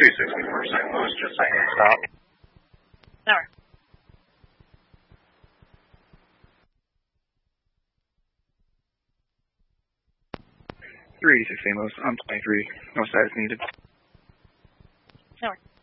264 St. Louis, just saying stop. Over. 386 St. Louis, I'm 23. No status needed. Over.